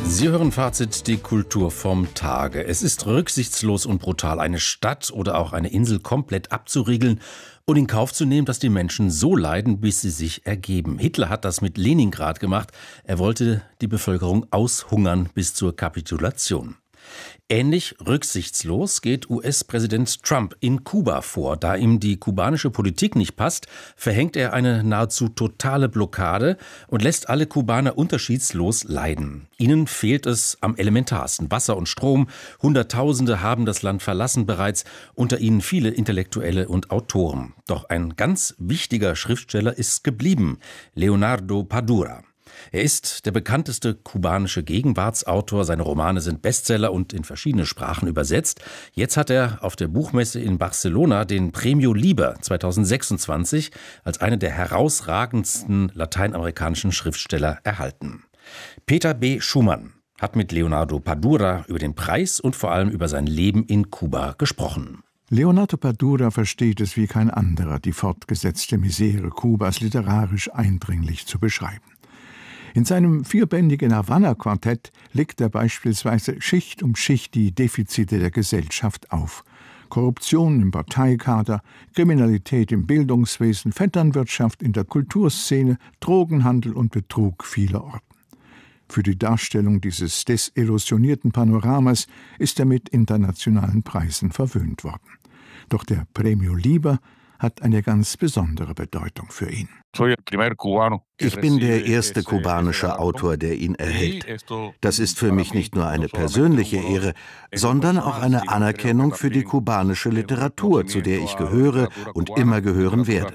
Sie hören Fazit, die Kultur vom Tage. Es ist rücksichtslos und brutal, eine Stadt oder auch eine Insel komplett abzuriegeln und in Kauf zu nehmen, dass die Menschen so leiden, bis sie sich ergeben. Hitler hat das mit Leningrad gemacht. Er wollte die Bevölkerung aushungern bis zur Kapitulation. Ähnlich rücksichtslos geht US-Präsident Trump in Kuba vor. Da ihm die kubanische Politik nicht passt, verhängt er eine nahezu totale Blockade und lässt alle Kubaner unterschiedslos leiden. Ihnen fehlt es am elementarsten: Wasser und Strom. Hunderttausende haben das Land verlassen bereits, unter ihnen viele Intellektuelle und Autoren. Doch ein ganz wichtiger Schriftsteller ist geblieben: Leonardo Padura. Er ist der bekannteste kubanische Gegenwartsautor. Seine Romane sind Bestseller und in verschiedene Sprachen übersetzt. Jetzt hat er auf der Buchmesse in Barcelona den Premio Liber 2026 als einen der herausragendsten lateinamerikanischen Schriftsteller erhalten. Peter B. Schumann hat mit Leonardo Padura über den Preis und vor allem über sein Leben in Kuba gesprochen. Leonardo Padura versteht es wie kein anderer, die fortgesetzte Misere Kubas literarisch eindringlich zu beschreiben. In seinem vierbändigen Havanna-Quartett legt er beispielsweise Schicht um Schicht die Defizite der Gesellschaft auf. Korruption im Parteikader, Kriminalität im Bildungswesen, Vetternwirtschaft in der Kulturszene, Drogenhandel und Betrug vielerorten. Für die Darstellung dieses desillusionierten Panoramas ist er mit internationalen Preisen verwöhnt worden. Doch der Premio Liber hat eine ganz besondere Bedeutung für ihn. Ich bin der erste kubanische Autor, der ihn erhält. Das ist für mich nicht nur eine persönliche Ehre, sondern auch eine Anerkennung für die kubanische Literatur, zu der ich gehöre und immer gehören werde.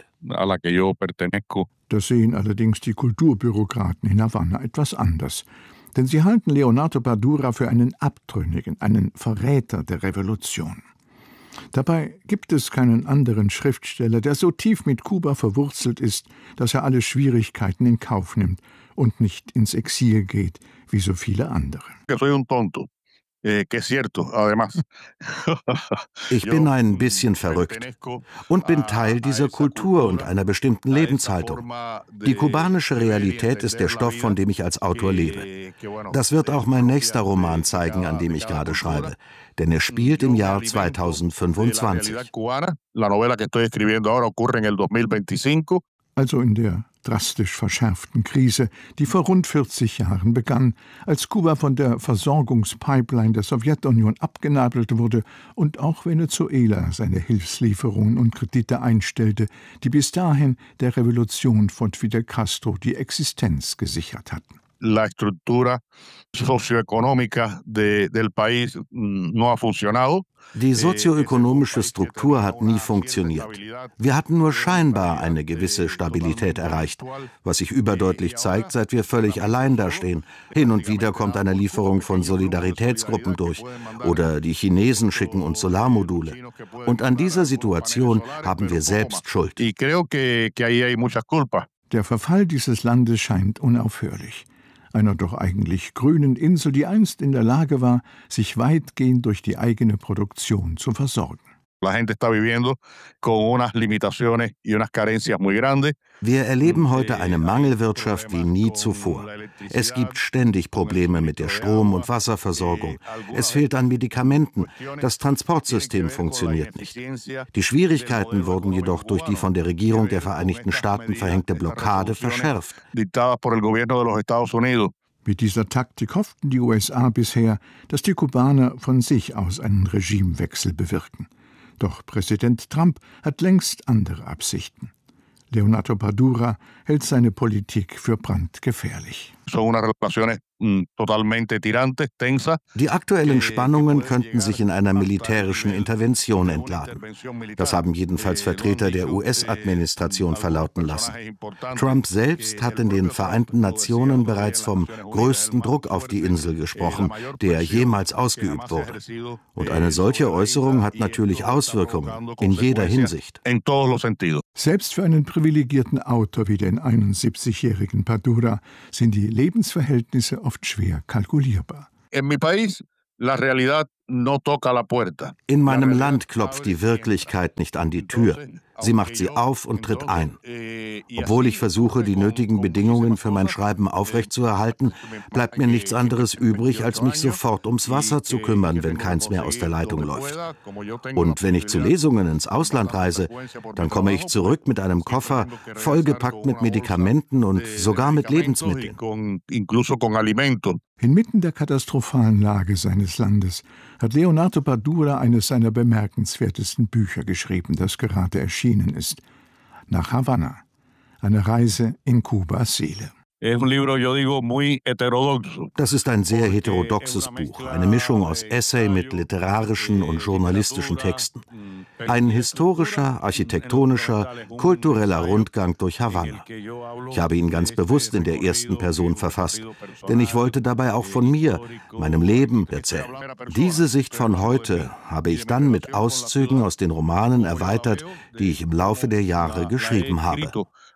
Das sehen allerdings die Kulturbürokraten in Havanna etwas anders. Denn sie halten Leonardo Padura für einen Abtrünnigen, einen Verräter der Revolution. Dabei gibt es keinen anderen Schriftsteller, der so tief mit Kuba verwurzelt ist, dass er alle Schwierigkeiten in Kauf nimmt und nicht ins Exil geht, wie so viele andere. Ich bin ein bisschen verrückt und bin Teil dieser Kultur und einer bestimmten Lebenshaltung. Die kubanische Realität ist der Stoff, von dem ich als Autor lebe. Das wird auch mein nächster Roman zeigen, an dem ich gerade schreibe, denn er spielt im Jahr 2025. Also in der drastisch verschärften Krise, die vor rund 40 Jahren begann, als Kuba von der Versorgungspipeline der Sowjetunion abgenabelt wurde und auch Venezuela seine Hilfslieferungen und Kredite einstellte, die bis dahin der Revolution von Fidel Castro die Existenz gesichert hatten. La estructura socioeconómica del país no ha funcionado. Die sozioökonomische Struktur hat nie funktioniert. Wir hatten nur scheinbar eine gewisse Stabilität erreicht, was sich überdeutlich zeigt, seit wir völlig allein dastehen. Hin und wieder kommt eine Lieferung von Solidaritätsgruppen durch oder die Chinesen schicken uns Solarmodule. Und an dieser Situation haben wir selbst Schuld. Der Verfall dieses Landes scheint unaufhörlich. Einer doch eigentlich grünen Insel, die einst in der Lage war, sich weitgehend durch die eigene Produktion zu versorgen. Wir erleben heute eine Mangelwirtschaft wie nie zuvor. Es gibt ständig Probleme mit der Strom- und Wasserversorgung. Es fehlt an Medikamenten. Das Transportsystem funktioniert nicht. Die Schwierigkeiten wurden jedoch durch die von der Regierung der Vereinigten Staaten verhängte Blockade verschärft. Mit dieser Taktik hofften die USA bisher, dass die Kubaner von sich aus einen Regimewechsel bewirken. Doch Präsident Trump hat längst andere Absichten. Leonardo Padura hält seine Politik für brandgefährlich. Die aktuellen Spannungen könnten sich in einer militärischen Intervention entladen. Das haben jedenfalls Vertreter der US-Administration verlauten lassen. Trump selbst hat in den Vereinten Nationen bereits vom größten Druck auf die Insel gesprochen, der jemals ausgeübt wurde. Und eine solche Äußerung hat natürlich Auswirkungen in jeder Hinsicht. Selbst für einen privilegierten Autor wie den 71-jährigen Padura sind die Lebensverhältnisse oft schwer kalkulierbar. In meinem Land klopft die Wirklichkeit nicht an die Tür. Sie macht sie auf und tritt ein. Obwohl ich versuche, die nötigen Bedingungen für mein Schreiben aufrechtzuerhalten, bleibt mir nichts anderes übrig, als mich sofort ums Wasser zu kümmern, wenn keins mehr aus der Leitung läuft. Und wenn ich zu Lesungen ins Ausland reise, dann komme ich zurück mit einem Koffer, vollgepackt mit Medikamenten und sogar mit Lebensmitteln. Inmitten der katastrophalen Lage seines Landes hat Leonardo Padura eines seiner bemerkenswertesten Bücher geschrieben, das gerade erschienen ist. Nach Havanna. Eine Reise in Kubas Seele. Das ist ein sehr heterodoxes Buch, eine Mischung aus Essay mit literarischen und journalistischen Texten. Ein historischer, architektonischer, kultureller Rundgang durch Havanna. Ich habe ihn ganz bewusst in der ersten Person verfasst, denn ich wollte dabei auch von mir, meinem Leben, erzählen. Diese Sicht von heute habe ich dann mit Auszügen aus den Romanen erweitert, die ich im Laufe der Jahre geschrieben habe.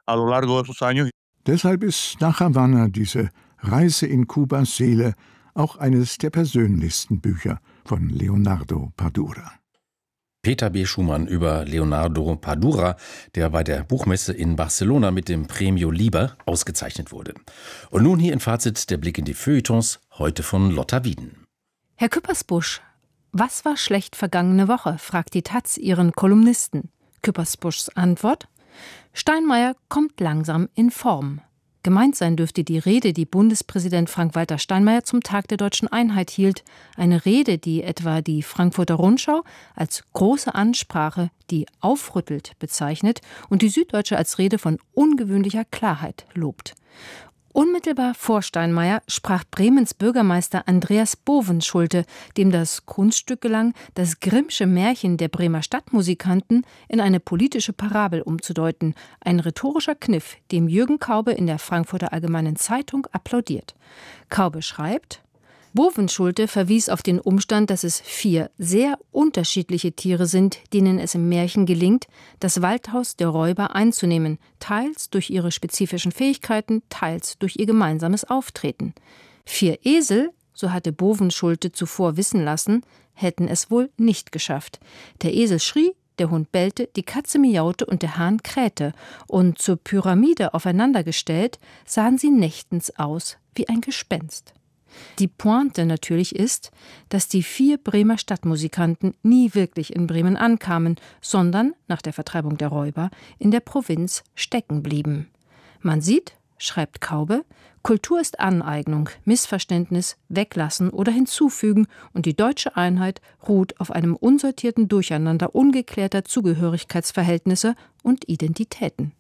Deshalb ist Nach Havanna, diese Reise in Kubas Seele, auch eines der persönlichsten Bücher von Leonardo Padura. Peter B. Schumann über Leonardo Padura, der bei der Buchmesse in Barcelona mit dem Premio Liber ausgezeichnet wurde. Und nun hier im Fazit der Blick in die Feuilletons, heute von Lotta Wieden. Herr Küppersbusch, was war schlecht vergangene Woche, fragt die taz ihren Kolumnisten. Küppersbuschs Antwort: Steinmeier kommt langsam in Form. Gemeint sein dürfte die Rede, die Bundespräsident Frank-Walter Steinmeier zum Tag der Deutschen Einheit hielt. Eine Rede, die etwa die Frankfurter Rundschau als große Ansprache, die aufrüttelt, bezeichnet und die Süddeutsche als Rede von ungewöhnlicher Klarheit lobt. Unmittelbar vor Steinmeier sprach Bremens Bürgermeister Andreas Bovenschulte, dem das Kunststück gelang, das Grimmsche Märchen der Bremer Stadtmusikanten in eine politische Parabel umzudeuten. Ein rhetorischer Kniff, dem Jürgen Kaube in der Frankfurter Allgemeinen Zeitung applaudiert. Kaube schreibt: Bovenschulte verwies auf den Umstand, dass es 4 sehr unterschiedliche Tiere sind, denen es im Märchen gelingt, das Waldhaus der Räuber einzunehmen, teils durch ihre spezifischen Fähigkeiten, teils durch ihr gemeinsames Auftreten. 4 Esel, so hatte Bovenschulte zuvor wissen lassen, hätten es wohl nicht geschafft. Der Esel schrie, der Hund bellte, die Katze miaute und der Hahn krähte. Und zur Pyramide aufeinandergestellt, sahen sie nächtens aus wie ein Gespenst. Die Pointe natürlich ist, dass die 4 Bremer Stadtmusikanten nie wirklich in Bremen ankamen, sondern, nach der Vertreibung der Räuber, in der Provinz stecken blieben. Man sieht, schreibt Kaube, Kultur ist Aneignung, Missverständnis, Weglassen oder Hinzufügen, und die deutsche Einheit ruht auf einem unsortierten Durcheinander ungeklärter Zugehörigkeitsverhältnisse und Identitäten.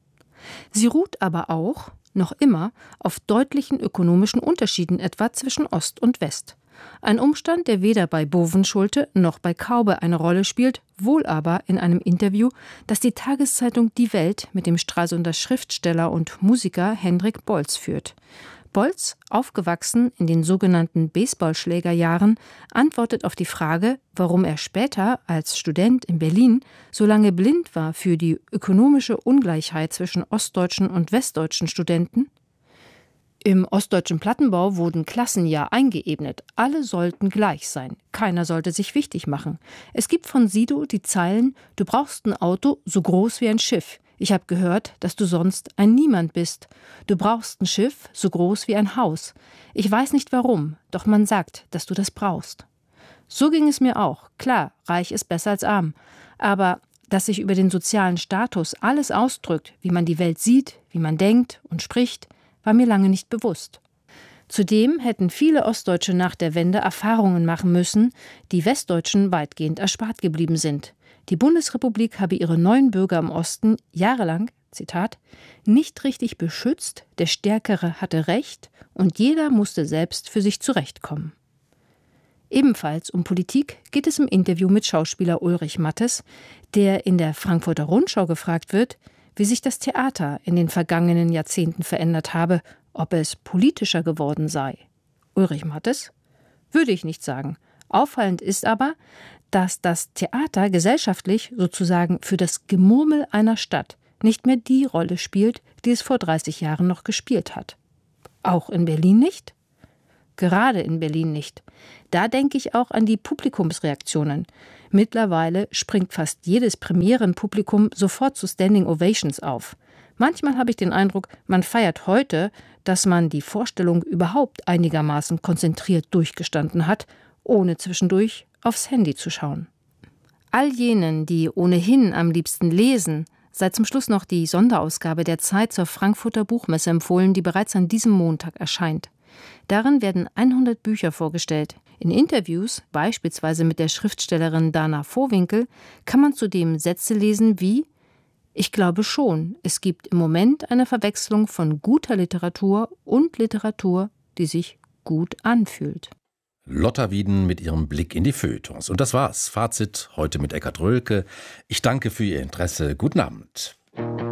Sie ruht aber auch noch immer auf deutlichen ökonomischen Unterschieden etwa zwischen Ost und West. Ein Umstand, der weder bei Bovenschulte noch bei Kaube eine Rolle spielt, wohl aber in einem Interview, das die Tageszeitung Die Welt mit dem Stralsunder Schriftsteller und Musiker Hendrik Bolz führt. Bolz, aufgewachsen in den sogenannten Baseballschlägerjahren, antwortet auf die Frage, warum er später als Student in Berlin so lange blind war für die ökonomische Ungleichheit zwischen ostdeutschen und westdeutschen Studenten. Im ostdeutschen Plattenbau wurden Klassen ja eingeebnet. Alle sollten gleich sein. Keiner sollte sich wichtig machen. Es gibt von Sido die Zeilen: Du brauchst ein Auto so groß wie ein Schiff. Ich habe gehört, dass du sonst ein Niemand bist. Du brauchst ein Schiff so groß wie ein Haus. Ich weiß nicht warum, doch man sagt, dass du das brauchst. So ging es mir auch. Klar, reich ist besser als arm. Aber dass sich über den sozialen Status alles ausdrückt, wie man die Welt sieht, wie man denkt und spricht, war mir lange nicht bewusst. Zudem hätten viele Ostdeutsche nach der Wende Erfahrungen machen müssen, die Westdeutschen weitgehend erspart geblieben sind. Die Bundesrepublik habe ihre neuen Bürger im Osten jahrelang, Zitat, nicht richtig beschützt, der Stärkere hatte Recht und jeder musste selbst für sich zurechtkommen. Ebenfalls um Politik geht es im Interview mit Schauspieler Ulrich Mattes, der in der Frankfurter Rundschau gefragt wird, wie sich das Theater in den vergangenen Jahrzehnten verändert habe, ob es politischer geworden sei. Ulrich Mattes: Würde ich nicht sagen. Auffallend ist aber, dass das Theater gesellschaftlich sozusagen für das Gemurmel einer Stadt nicht mehr die Rolle spielt, die es vor 30 Jahren noch gespielt hat. Auch in Berlin nicht? Gerade in Berlin nicht. Da denke ich auch an die Publikumsreaktionen. Mittlerweile springt fast jedes Premierenpublikum sofort zu Standing Ovations auf. Manchmal habe ich den Eindruck, man feiert heute, dass man die Vorstellung überhaupt einigermaßen konzentriert durchgestanden hat, ohne zwischendurch aufs Handy zu schauen. All jenen, die ohnehin am liebsten lesen, sei zum Schluss noch die Sonderausgabe der Zeit zur Frankfurter Buchmesse empfohlen, die bereits an diesem Montag erscheint. Darin werden 100 Bücher vorgestellt. In Interviews, beispielsweise mit der Schriftstellerin Dana Vohwinkel, kann man zudem Sätze lesen wie: Ich glaube schon, es gibt im Moment eine Verwechslung von guter Literatur und Literatur, die sich gut anfühlt. Lotta Wieden mit ihrem Blick in die Feuilletons. Und das war's. Fazit heute mit Eckhard Röhlke. Ich danke für Ihr Interesse. Guten Abend.